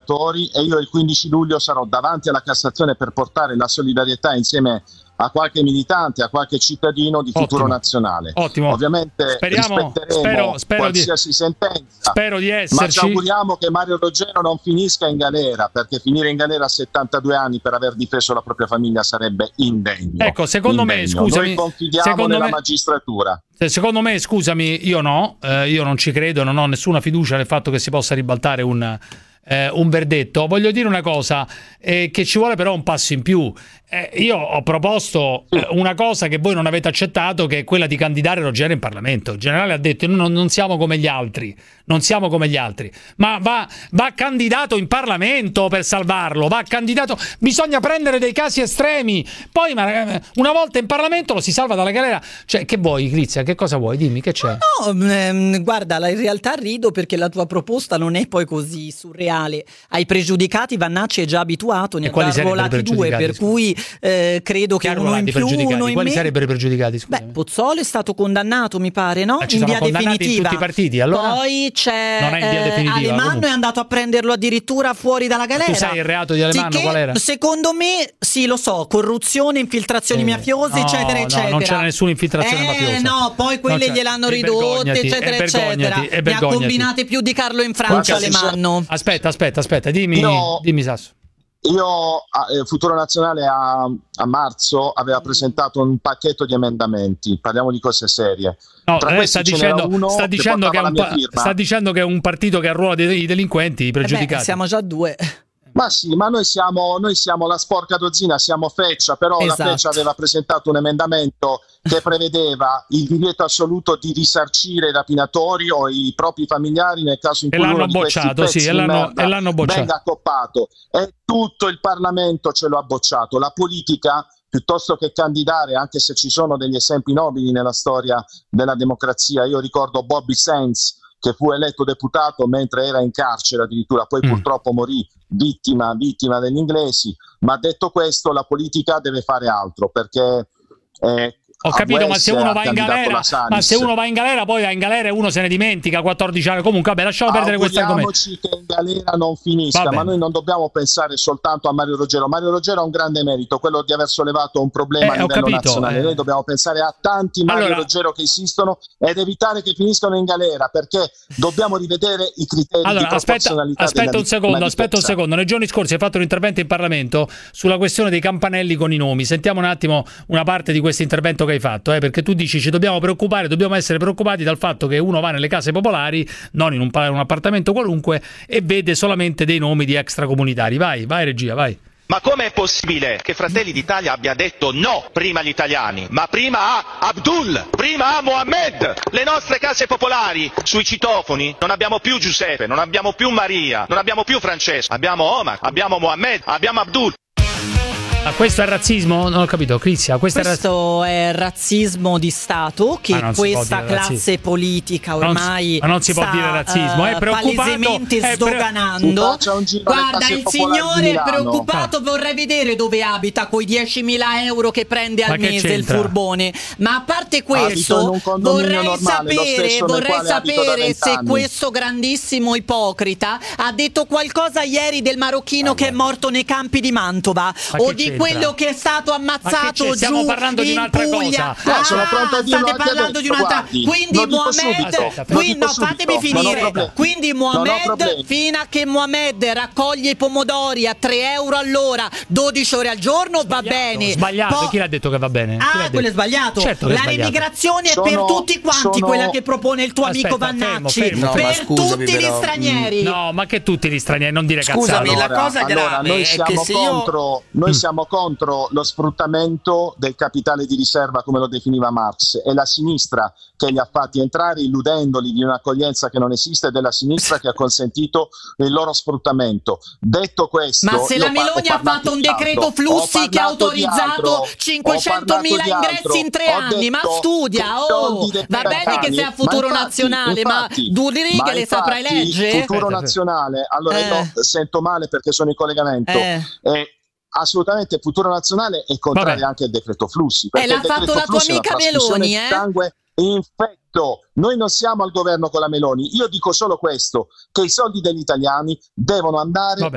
rapinatori, e io il 15 luglio sarò davanti alla Cassazione per portare la solidarietà insieme a qualche militante, a qualche cittadino di Futuro Nazionale. Ottimo. Ovviamente rispetteremo qualsiasi sentenza. Spero di esserci. Ma ci auguriamo che Mario Roggero non finisca in galera, perché finire in galera a 72 anni per aver difeso la propria famiglia sarebbe indegno. Ecco, secondo me, scusami, noi confidiamo nella magistratura. Secondo me, scusami, io non ci credo, non ho nessuna fiducia nel fatto che si possa ribaltare un verdetto. Voglio dire una cosa, che ci vuole però un passo in più. Io ho proposto una cosa che voi non avete accettato, che è quella di candidare Roggero in Parlamento. Il generale ha detto: non siamo come gli altri, ma va candidato in Parlamento per salvarlo, va candidato. Bisogna prendere dei casi estremi, poi una volta in Parlamento lo si salva dalla galera. Cioè, che vuoi, Crizia? Che cosa vuoi? Dimmi, che c'è? No, guarda, in realtà rido perché la tua proposta non è poi così surreale. Ai pregiudicati Vannacci è già abituato, ne ha arruolati 2, per cui credo che uno in più, uno in quali sarebbero i pregiudicati? Beh, Pozzolo è stato condannato, mi pare, no? In via definitiva in tutti i partiti, allora? Poi c'è non è in via definitiva, Alemanno, è andato a prenderlo addirittura fuori dalla galera. Tu sai il reato di Alemanno qual era? Secondo me, sì, lo so, corruzione, infiltrazioni mafiose, eccetera, eccetera. Non c'era nessuna infiltrazione mafiosa. No, poi quelle gliel'hanno ridotte, eccetera, eccetera. Ne ha combinate più di Carlo in Francia, Alemanno. Aspetta, dimmi Sasso. Io, Futuro Nazionale a marzo aveva presentato un pacchetto di emendamenti, parliamo di cose serie. No, sta dicendo che è un partito che arruola dei delinquenti, i pregiudicati. Siamo già 2. Ma sì, ma noi siamo la sporca dozzina, siamo Freccia, però la Freccia aveva presentato un emendamento che prevedeva il divieto assoluto di risarcire i rapinatori o i propri familiari nel caso in cui uno di questi pezzi di merda venga accoppato. E tutto il Parlamento ce lo ha bocciato. La politica, piuttosto che candidare, anche se ci sono degli esempi nobili nella storia della democrazia, io ricordo Bobby Sands, che fu eletto deputato mentre era in carcere addirittura, poi purtroppo morì vittima degli inglesi, ma detto questo la politica deve fare altro, perché ho capito, ma se uno va in galera, poi va in galera e uno se ne dimentica 14 anni. Comunque, vabbè, lasciamo perdere questo argomento. Che in galera non finisca, ma noi non dobbiamo pensare soltanto a Mario Roggero. Mario Roggero ha un grande merito, quello di aver sollevato un problema a livello nazionale. Noi dobbiamo pensare a tanti Mario Roggero che esistono ed evitare che finiscano in galera, perché dobbiamo rivedere i criteri di proporzionalità. Aspetta un secondo. Nei giorni scorsi hai fatto un intervento in Parlamento sulla questione dei campanelli con i nomi. Sentiamo un attimo una parte di questo intervento che hai fatto, perché tu dici ci dobbiamo essere preoccupati dal fatto che uno va nelle case popolari, non in un appartamento qualunque, e vede solamente dei nomi di extracomunitari. Vai regia, vai. Ma come è possibile che Fratelli d'Italia abbia detto no prima agli italiani, ma prima a Abdul, prima a Mohammed? Le nostre case popolari sui citofoni non abbiamo più Giuseppe, non abbiamo più Maria, non abbiamo più Francesco, abbiamo Omar, abbiamo Mohammed, abbiamo Abdul. Ma questo è razzismo? Non ho capito, Crizia. Questo è razzismo di Stato che questa classe politica ormai non si può dire razzismo. È palesemente sdoganando. Guarda, il signore è preoccupato, vorrei vedere dove abita coi 10.000 euro che prende al mese il furbone. Ma a parte questo, vorrei sapere se questo grandissimo ipocrita ha detto qualcosa ieri del marocchino che è morto nei campi di Mantova, o di quello che è stato ammazzato giù stiamo parlando di un'altra Puglia. cosa. Sono pronto a dirlo, state parlando di un'altra. Quindi Mohammed, fatemi finire. Quindi Mohammed, fino a che Mohammed raccoglie i pomodori a 3 euro all'ora, 12 ore al giorno, va bene. Sbagliato, chi l'ha detto che va bene? Quello è sbagliato. Certo, la remigrazione è per tutti quanti, quella che propone il tuo amico Vannacci. Per tutti gli stranieri. No, ma che tutti gli stranieri, non dire cazzate. Scusami, la cosa grave è che se noi siamo contro lo sfruttamento del capitale di riserva, come lo definiva Marx. È la sinistra che li ha fatti entrare illudendoli di un'accoglienza che non esiste, ed è la sinistra che ha consentito il loro sfruttamento. Detto questo, ma se la Meloni ha fatto un decreto flussi che ha autorizzato 500.000 ingressi in 3 anni, ma studia, va bene che sei a Futuro Nazionale, ma 2 righe le saprai leggere? Futuro Nazionale, allora io sento male perché sono in collegamento. Assolutamente Futuro Nazionale è contrario anche al decreto flussi, perché l'ha fatto la tua amica Meloni, sangue infetto. Noi non siamo al governo con la Meloni. Io dico solo questo, che i soldi degli italiani devono andare